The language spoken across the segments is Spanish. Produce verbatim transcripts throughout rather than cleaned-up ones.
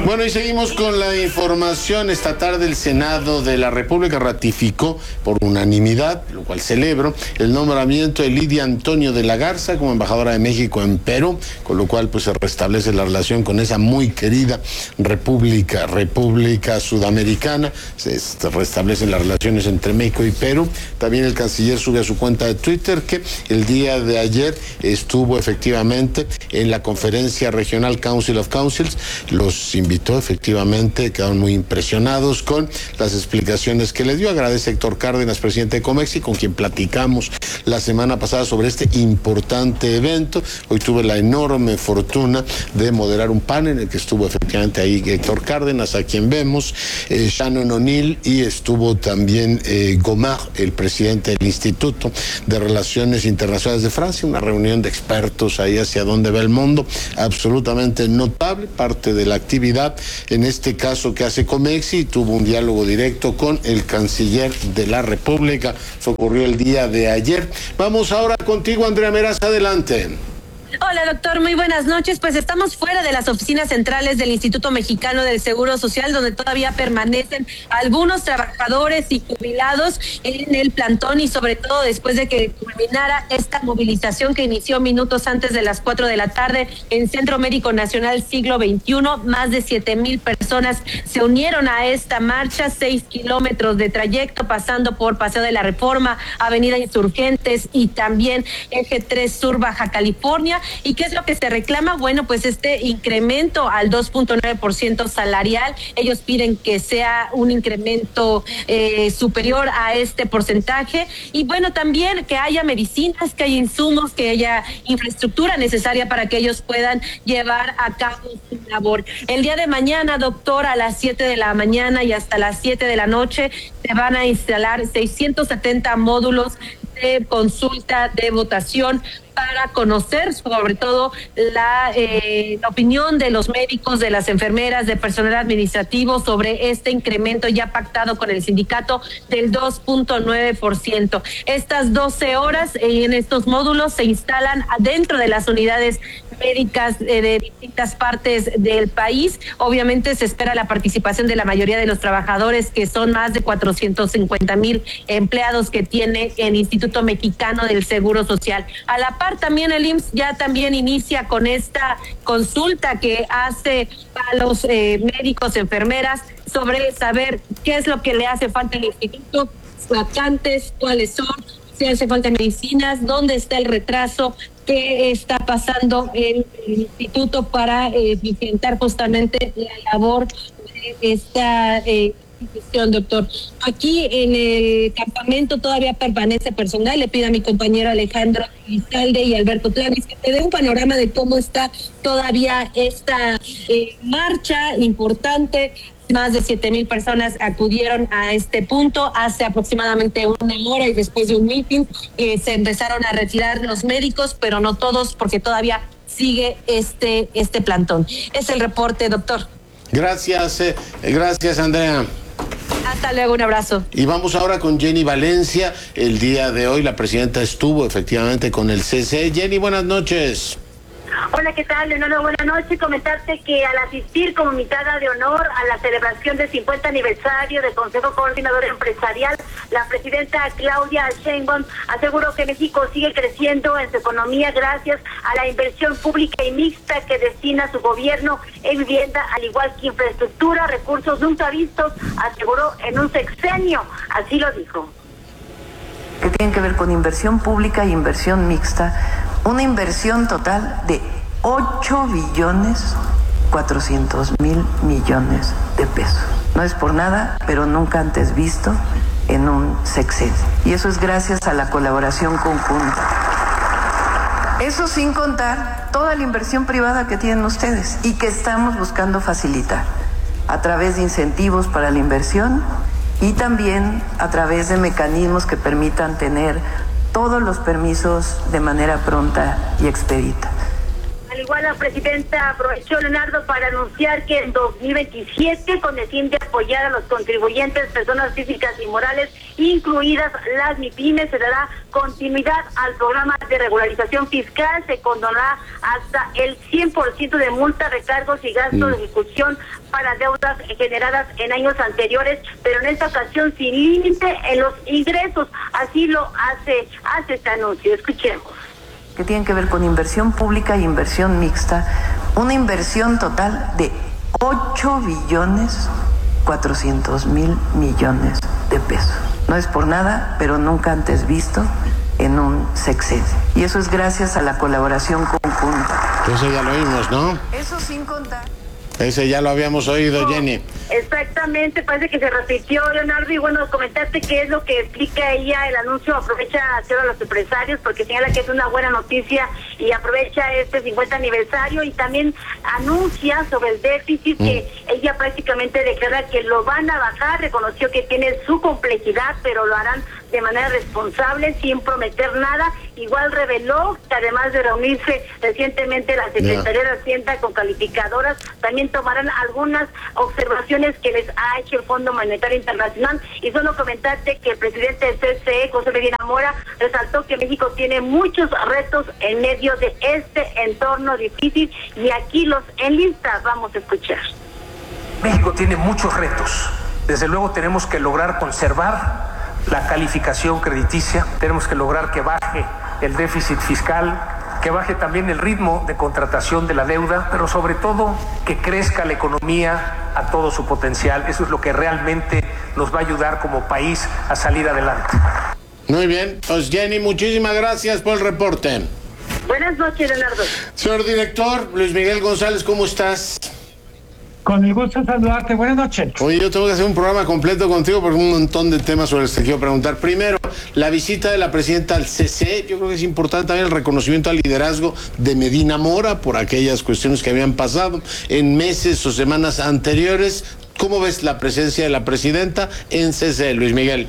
Bueno, y seguimos con la información. Esta tarde el Senado de la República ratificó por unanimidad, lo cual celebro, el nombramiento de Lidia Antonio de la Garza como embajadora de México en Perú, con lo cual pues se restablece la relación con esa muy querida República, República Sudamericana. Se restablecen las relaciones entre México y Perú. También el canciller sube a su cuenta de Twitter que el día de ayer estuvo efectivamente en la conferencia regional Council of Councils. Los invitó efectivamente, quedaron muy impresionados con las explicaciones que le dio. Agradece a Héctor Cárdenas, presidente de Comexi, con quien platicamos la semana pasada sobre este importante evento. Hoy tuve la enorme fortuna de moderar un panel en el que estuvo efectivamente ahí Héctor Cárdenas, a quien vemos, eh, Shannon O'Neill, y estuvo también eh, Gomard, el presidente del Instituto de Relaciones Internacionales de Francia, una reunión de expertos ahí hacia dónde va el mundo, absolutamente notable, parte de la actividad, en este caso que hace Comexi. Tuvo un diálogo directo con el canciller de la República. Eso ocurrió el día de ayer. Vamos ahora contigo, Andrea Meraz, adelante. Hola, doctor, muy buenas noches. Pues estamos fuera de las oficinas centrales del Instituto Mexicano del Seguro Social, donde todavía permanecen algunos trabajadores y jubilados en el plantón, y sobre todo después de que culminara esta movilización que inició minutos antes de las cuatro de la tarde en Centro Médico Nacional Siglo veintiuno. Más de siete mil personas se unieron a esta marcha, seis kilómetros de trayecto, pasando por Paseo de la Reforma, Avenida Insurgentes y también Eje tres Sur Baja California. ¿Y qué es lo que se reclama? Bueno, pues este incremento al dos punto nueve por ciento salarial. Ellos piden que sea un incremento eh, superior a este porcentaje, y bueno, también que haya medicinas, que haya insumos, que haya infraestructura necesaria para que ellos puedan llevar a cabo su labor. El día de mañana, doctor, a las siete de la mañana y hasta las siete de la noche se van a instalar seiscientos setenta módulos de consulta, de votación, para conocer sobre todo la, eh, la opinión de los médicos, de las enfermeras, de personal administrativo sobre este incremento ya pactado con el sindicato del dos punto nueve por ciento. Estas doce horas eh, en estos módulos se instalan dentro de las unidades médicas eh, de distintas partes del país. Obviamente se espera la participación de la mayoría de los trabajadores, que son más de cuatrocientos cincuenta mil empleados que tiene el Instituto Mexicano del Seguro Social. A la par, también el I M S S ya también inicia con esta consulta que hace a los eh, médicos, enfermeras, sobre saber qué es lo que le hace falta al instituto, vacantes, cuáles son, si hace falta medicinas, dónde está el retraso, qué está pasando en el instituto para eh, eficientar justamente la labor de esta eh, institución, doctor. Aquí en el campamento todavía permanece personal. Le pido a mi compañero Alejandro Izalde y Alberto Clavis que te dé un panorama de cómo está todavía esta eh, marcha importante. Más de siete mil personas acudieron a este punto hace aproximadamente una hora, y después de un meeting eh, se empezaron a retirar los médicos, pero no todos, porque todavía sigue este, este plantón. Es el reporte, doctor. Gracias, eh, gracias, Andrea. Hasta luego, un abrazo. Y vamos ahora con Jenny Valencia. El día de hoy la presidenta estuvo efectivamente con el C C E. Jenny, buenas noches. Hola, ¿qué tal, Leonardo? Buenas noches. Comentarte que al asistir como invitada de honor a la celebración del cincuenta aniversario del Consejo Coordinador Empresarial, la presidenta Claudia Sheinbaum aseguró que México sigue creciendo en su economía gracias a la inversión pública y mixta que destina su gobierno en vivienda, al igual que infraestructura, recursos nunca vistos, aseguró, en un sexenio. Así lo dijo. Que tienen que ver con inversión pública e inversión mixta, una inversión total de ocho billones cuatrocientos mil millones de pesos. No es por nada, pero nunca antes visto en un sexenio. Y eso es gracias a la colaboración conjunta. Eso sin contar toda la inversión privada que tienen ustedes y que estamos buscando facilitar a través de incentivos para la inversión y también a través de mecanismos que permitan tener todos los permisos de manera pronta y expedita. Al igual la presidenta aprovechó, Leonardo, para anunciar que en dos mil veintisiete, con el fin de apoyar a los contribuyentes, personas físicas y morales, incluidas las MIPYMES, se dará continuidad al programa de regularización fiscal, se condonará hasta el cien por ciento de multas, recargos y gastos mm. de ejecución para deudas generadas en años anteriores, pero en esta ocasión sin límite en los ingresos. Así lo hace, hace este anuncio. Escuchemos. Que tienen que ver con inversión pública y inversión mixta, una inversión total de ocho billones cuatrocientos mil millones de pesos. No es por nada, pero nunca antes visto en un sexenio. Y eso es gracias a la colaboración conjunta. Eso ya lo oímos, ¿no? Eso sin contar. Ese ya lo habíamos oído, Jenny. Exactamente, parece que se repitió, Leonardo, y bueno, comentaste qué es lo que explica ella, el anuncio aprovecha a hacer a los empresarios porque señala que es una buena noticia y aprovecha este cincuenta aniversario y también anuncia sobre el déficit mm. que ella prácticamente declara que lo van a bajar, reconoció que tiene su complejidad, pero lo harán de manera responsable, sin prometer nada. Igual reveló que además de reunirse recientemente la Secretaría yeah. de Hacienda con calificadoras, también tomarán algunas observaciones que les ha hecho el Fondo Monetario Internacional. Y solo comentarte que el presidente del C C E, José Medina Mora, resaltó que México tiene muchos retos en medio de este entorno difícil y aquí los enlista. Vamos a escuchar. México tiene muchos retos. Desde luego tenemos que lograr conservar la calificación crediticia, tenemos que lograr que baje el déficit fiscal, que baje también el ritmo de contratación de la deuda, pero sobre todo que crezca la economía a todo su potencial. Eso es lo que realmente nos va a ayudar como país a salir adelante. Muy bien, pues Jenny, muchísimas gracias por el reporte. Buenas noches, Leonardo. Señor director, Luis Miguel González, ¿cómo estás? Con el gusto de saludarte. Buenas noches. Oye, yo tengo que hacer un programa completo contigo porque un montón de temas sobre los que quiero preguntar. Primero, la visita de la presidenta al C C E. Yo creo que es importante también el reconocimiento al liderazgo de Medina Mora por aquellas cuestiones que habían pasado en meses o semanas anteriores. ¿Cómo ves la presencia de la presidenta en C C E, Luis Miguel?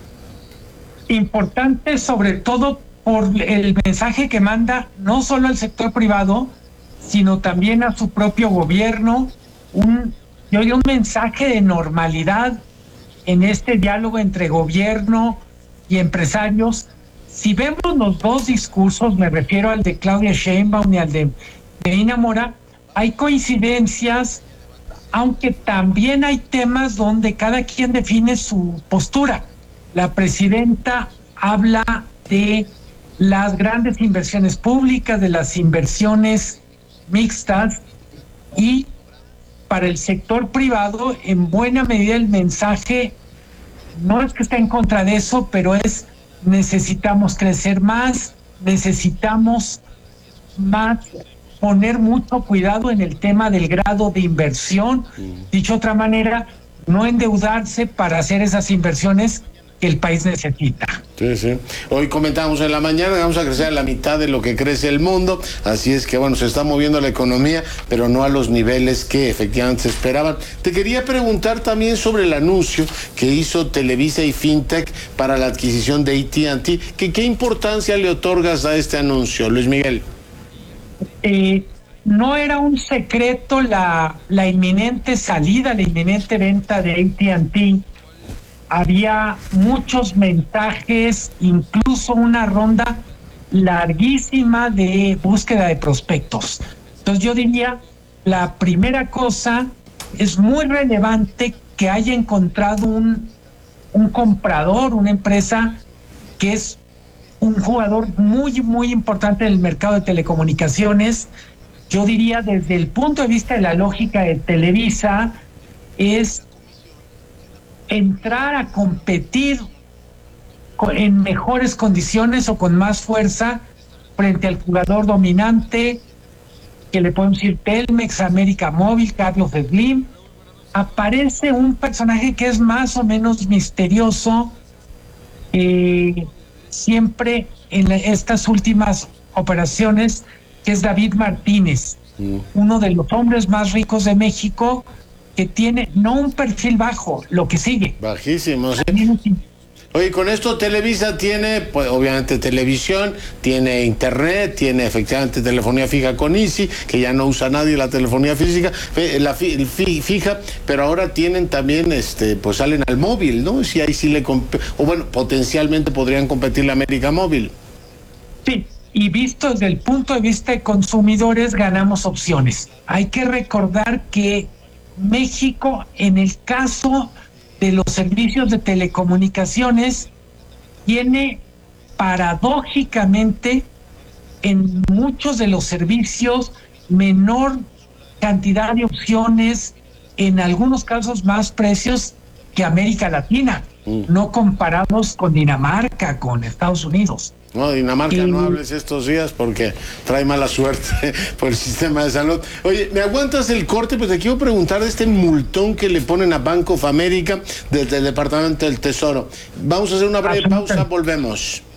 Importante sobre todo por el mensaje que manda no solo al sector privado, sino también a su propio gobierno. Un, yo diría un mensaje de normalidad en este diálogo entre gobierno y empresarios. Si vemos los dos discursos, me refiero al de Claudia Sheinbaum y al de Medina Mora, hay coincidencias, aunque también hay temas donde cada quien define su postura. La presidenta habla de las grandes inversiones públicas, de las inversiones mixtas, y para el sector privado, en buena medida el mensaje no es que esté en contra de eso, pero es necesitamos crecer más, necesitamos más poner mucho cuidado en el tema del grado de inversión, dicho de otra manera, no endeudarse para hacer esas inversiones que el país necesita. Sí, sí. Hoy comentábamos en la mañana, vamos a crecer a la mitad de lo que crece el mundo, así es que bueno, se está moviendo la economía, pero no a los niveles que efectivamente se esperaban. Te quería preguntar también sobre el anuncio que hizo Televisa y Fintech para la adquisición de A T and T, que qué importancia le otorgas a este anuncio, Luis Miguel. Eh, no era un secreto la, la inminente salida, la inminente venta de A T and T. Había muchos mensajes, incluso una ronda larguísima de búsqueda de prospectos. Entonces yo diría, la primera cosa, es muy relevante que haya encontrado un, un comprador, una empresa que es un jugador muy, muy importante en el mercado de telecomunicaciones. Yo diría, desde el punto de vista de la lógica de Televisa, es entrar a competir en mejores condiciones o con más fuerza frente al jugador dominante, que le podemos decir Telmex, América Móvil, Carlos Slim. Aparece un personaje que es más o menos misterioso, eh, siempre en estas últimas operaciones, que es David Martínez, mm. uno de los hombres más ricos de México, que tiene no un perfil bajo, lo que sigue. Bajísimo, sí. Oye, con esto Televisa tiene, pues obviamente televisión, tiene internet, tiene efectivamente telefonía fija con Easy, que ya no usa nadie la telefonía física, la fi, fi, fija, pero ahora tienen también, este, pues salen al móvil, ¿no? Si ahí sí le, o bueno, potencialmente podrían competir la América Móvil. Sí, y visto desde el punto de vista de consumidores, ganamos opciones. Hay que recordar que México, en el caso de los servicios de telecomunicaciones, tiene paradójicamente en muchos de los servicios menor cantidad de opciones, en algunos casos más precios que América Latina, mm. no comparados con Dinamarca, con Estados Unidos. No, Dinamarca, y... no hables estos días porque trae mala suerte por el sistema de salud. Oye, ¿me aguantas el corte? Pues te quiero preguntar de este multón que le ponen a Bank of America desde el Departamento del Tesoro. Vamos a hacer una breve pausa, volvemos.